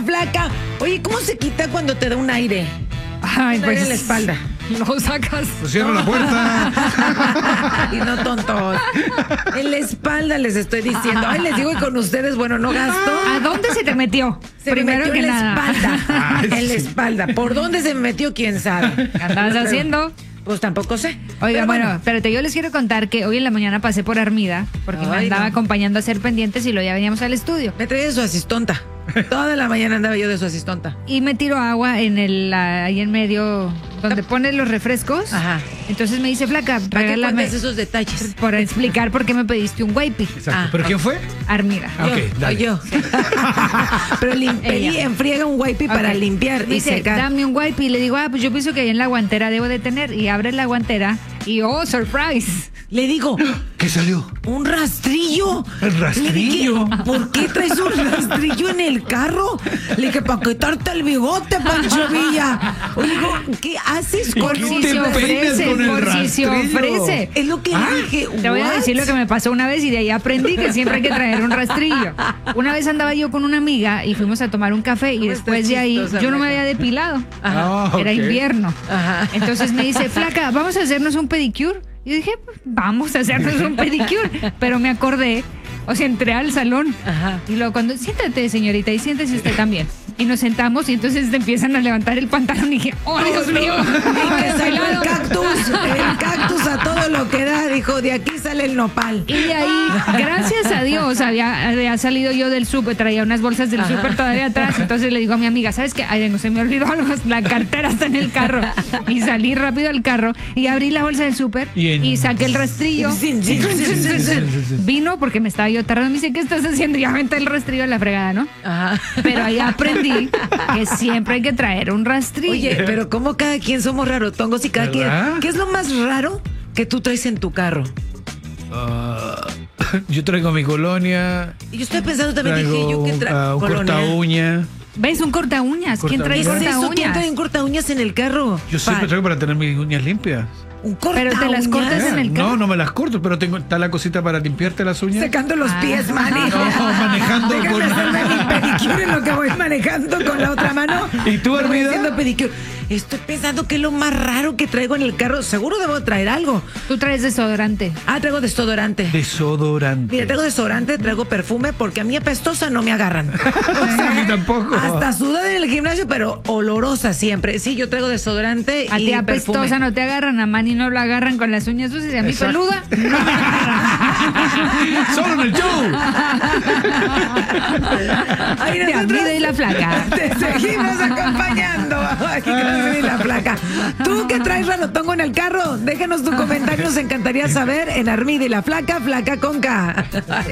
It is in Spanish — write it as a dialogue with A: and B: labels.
A: Flaca. Oye, ¿cómo se quita cuando te da un aire?
B: Ay,
A: Pues
B: pues
A: en la espalda.
B: lo sacas.
C: Pues cierra la puerta.
A: Y no tontos. En la espalda les estoy diciendo. Ay, les digo que con ustedes, bueno, no gasto.
B: ¿A dónde se te metió?
A: Se me
B: Primero
A: metió
B: que
A: en la
B: nada.
A: espalda. En la espalda. ¿Por dónde se me metió? ¿Quién sabe?
B: ¿Qué andabas haciendo?
A: Pues tampoco sé.
B: Oiga,
A: Pero
B: bueno, espérate, yo les quiero contar que hoy en la mañana pasé por Armida porque me
A: Ay,
B: andaba
A: no.
B: acompañando a hacer pendientes y luego ya veníamos al estudio.
A: Me traía de su asistonta. Toda la mañana andaba yo de su asistonta.
B: Y me tiro agua en ahí en medio donde pones los refrescos.
A: Ajá.
B: Entonces me dice, Flaca,
A: ¿Para qué
B: regálame
A: cuentas esos detalles?
B: por explicar por qué me pediste un wipey.
C: Exacto.
A: Ah,
C: ¿Pero quién fue?
B: Armida.
C: Ah, ok, dale.
A: Yo. Pero
B: Ella.
A: enfriega un wipey para
B: Ok.
A: limpiar y
B: Dice,
A: secar.
B: dame un wipey. Y le digo, pues yo pienso que ahí en la guantera debo de tener. Y abre la guantera y, oh, surprise.
A: Le digo,
C: ¿Qué salió?
A: ¿un rastrillo?
C: ¿El rastrillo?
A: Le dije, ¿por qué traes un rastrillo en el carro? Le dije, para quitarte el bigote, Pancho Villa. Oigo, ¿qué haces con
C: ¿Por qué
A: un
C: te
B: se
C: peinas
B: ofrece,
C: con el
B: por si se
C: rastrillo?
B: ofrece.
A: Es lo que le dije.
B: Te voy a
A: ¿what?
B: decir lo que me pasó una vez y de ahí aprendí que siempre hay que traer un rastrillo. Una vez andaba yo con una amiga y fuimos a tomar un café y
A: ¿Cómo
B: después
A: está
B: de ahí
A: chistosa,
B: yo no me
A: Flaca?
B: había depilado.
C: Ah,
B: Era
C: ok.
B: invierno.
A: Ajá.
B: Entonces me dice, Flaca, vamos a hacernos un pedicure. Y yo dije, pues, vamos a hacernos un pedicure. Pero me acordé, o sea, entré al salón.
A: Ajá.
B: Y luego cuando, siéntate señorita y siéntese usted también. Y nos sentamos y entonces te empiezan a levantar el pantalón y dije, oh Dios mío.
A: Y que salió el
B: Depilado.
A: cactus a todo lo que da. Dijo, de aquí sale el nopal.
B: Y de ahí, gracias a Dios, había salido yo del súper, traía unas bolsas del súper todavía atrás, entonces le digo a mi amiga, ¿sabes qué? Ay, no se me olvidó, la cartera está en el carro. Y salí rápido al carro y abrí la bolsa del súper y saqué el rastrillo. Vino porque me estaba yo tardando, me dice, ¿qué estás haciendo? Y ya aventé el rastrillo a la fregada, ¿no?
A: Ajá.
B: Pero ahí aprendí que siempre hay que traer un rastrillo.
A: Oye, pero como cada quien somos rarotongos y cada
C: ¿Verdad?
A: quien. ¿Qué es lo más raro que tú traes en tu carro?
C: Ah, yo traigo mi colonia.
A: Y yo estoy pensando también, dije yo
C: Traigo
A: que traigo
C: un corta uña.
B: ¿Ves? Un corta uñas. ¿Quién trae
A: ¿Qué es
B: corta
A: eso? ¿Quién trae
B: uñas?
A: un corta uñas en el carro?
C: Yo siempre
A: Pa-
C: traigo para tener mis uñas limpias.
A: un corta
B: Pero te las cortas en el carro.
C: No, no me las corto, pero está la cosita para limpiarte las uñas.
A: Secando los pies, Manny.
C: No, manejando
A: Déjame
C: con-
A: hacerme mi pedicure en lo que voy manejando con la otra mano.
C: ¿Y tú,
A: Me voy
C: Armida?
A: haciendo pedicure. Estoy pensando que es lo más raro que traigo en el carro. Seguro debo traer algo.
B: Tú traes desodorante.
A: Ah, traigo desodorante.
C: Desodorante.
A: Mira, traigo desodorante, traigo perfume, porque a mí apestosa no me agarran.
C: A mí tampoco.
A: Hasta sudada en el gimnasio, pero olorosa siempre. Sí, yo traigo desodorante
B: A
A: y
B: ti apestosa
A: perfume.
B: no te agarran, a Manny no lo agarran con las uñas sucias y a mí
C: Exacto.
B: peluda no me agarran.
C: ¡Solo en el show!
A: Ay,
B: De Armida y la Flaca.
A: Te seguimos acompañando. Aquí con Armida y la Flaca. ¿Tú qué traes rarotongo en el carro? Déjanos tu comentario, nos encantaría saber en Armida y la Flaca, Flaca con K. Ay.